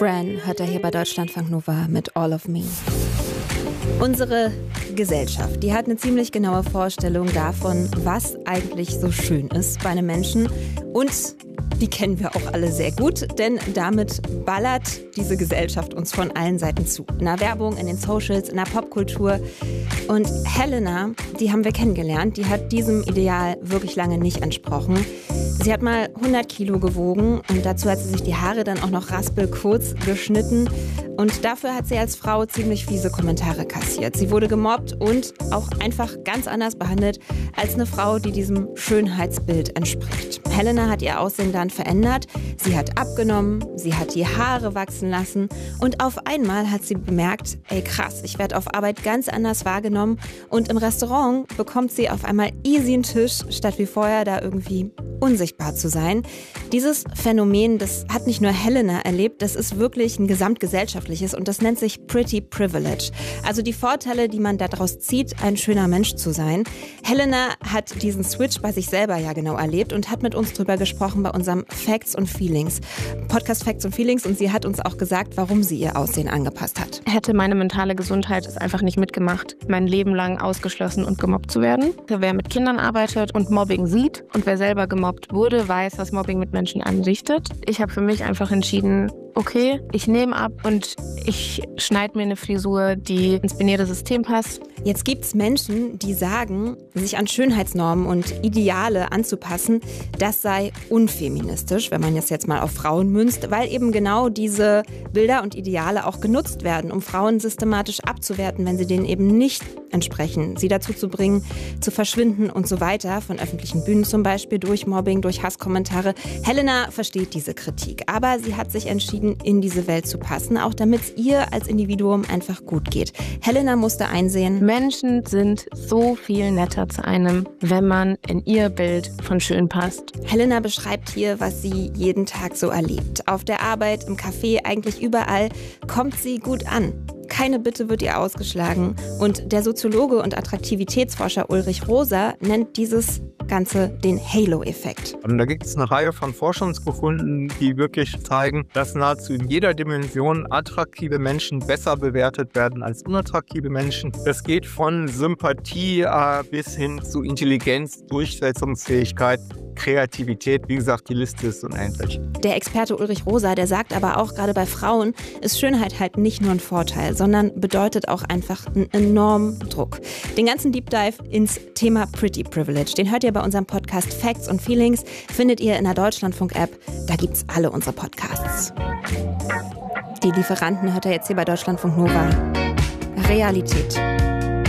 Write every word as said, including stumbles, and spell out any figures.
Fran hört er hier bei Deutschlandfunk Nova mit All of Me. Unsere Gesellschaft, die hat eine ziemlich genaue Vorstellung davon, was eigentlich so schön ist bei einem Menschen. Und die kennen wir auch alle sehr gut, denn damit ballert diese Gesellschaft uns von allen Seiten zu. In der Werbung, in den Socials, in der Popkultur. Und Helena, die haben wir kennengelernt, die hat diesem Ideal wirklich lange nicht entsprochen. Sie hat mal hundert Kilo gewogen und dazu hat sie sich die Haare dann auch noch raspelkurz geschnitten. Und dafür hat sie als Frau ziemlich fiese Kommentare kassiert. Sie wurde gemobbt und auch einfach ganz anders behandelt als eine Frau, die diesem Schönheitsbild entspricht. Helena hat ihr Aussehen dann verändert. Sie hat abgenommen, sie hat die Haare wachsen lassen und auf einmal hat sie bemerkt, ey krass, ich werde auf Arbeit ganz anders wahrgenommen und im Restaurant bekommt sie auf einmal easy einen Tisch, statt wie vorher da irgendwie unsichtbar zu sein. Dieses Phänomen, das hat nicht nur Helena erlebt, das ist wirklich ein gesamtgesellschaftliches und das nennt sich Pretty Privilege. Also die Vorteile, die man daraus zieht, ein schöner Mensch zu sein. Helena hat diesen Switch bei sich selber ja genau erlebt und hat mit uns drüber gesprochen bei unserem Facts und Feelings, Podcast Facts und Feelings, und sie hat uns auch gesagt, warum sie ihr Aussehen angepasst hat. Hätte meine mentale Gesundheit es einfach nicht mitgemacht, mein Leben lang ausgeschlossen und gemobbt zu werden. Wer mit Kindern arbeitet und Mobbing sieht und wer selber gemobbt wurde, weiß, was Mobbing mit Menschen anrichtet. Ich habe für mich einfach entschieden, okay, ich nehme ab und ich schneide mir eine Frisur, die ins binäre System passt. Jetzt gibt es Menschen, die sagen, sich an Schönheitsnormen und Ideale anzupassen, das sei unfeministisch, wenn man das jetzt mal auf Frauen münzt, weil eben genau diese Bilder und Ideale auch genutzt werden, um Frauen systematisch abzuwerten, wenn sie denen eben nicht entsprechen, sie dazu zu bringen, zu verschwinden und so weiter, von öffentlichen Bühnen zum Beispiel, durch Mobbing, durch Hasskommentare. Helena versteht diese Kritik, aber sie hat sich entschieden, in diese Welt zu passen, auch damit es ihr als Individuum einfach gut geht. Helena musste einsehen, Menschen sind so viel netter zu einem, wenn man in ihr Bild von schön passt. Helena beschreibt hier, was sie jeden Tag so erlebt. Auf der Arbeit, im Café, eigentlich überall kommt sie gut an. Keine Bitte wird ihr ausgeschlagen. Und der Soziologe und Attraktivitätsforscher Ulrich Rosa nennt dieses Ganze den Halo-Effekt. Und da gibt es eine Reihe von Forschungsbefunden, die wirklich zeigen, dass nahezu in jeder Dimension attraktive Menschen besser bewertet werden als unattraktive Menschen. Das geht von Sympathie äh, bis hin zu Intelligenz, Durchsetzungsfähigkeit, Kreativität. Wie gesagt, die Liste ist unendlich. Der Experte Ulrich Rosa, der sagt aber auch, gerade bei Frauen ist Schönheit halt nicht nur ein Vorteil, sondern bedeutet auch einfach einen enormen Druck. Den ganzen Deep Dive ins Thema Pretty Privilege, den hört ihr bei unserem Podcast Facts und Feelings, findet ihr in der Deutschlandfunk-App. Da gibt's alle unsere Podcasts. Die Lieferanten hört ihr jetzt hier bei Deutschlandfunk Nova. Realität.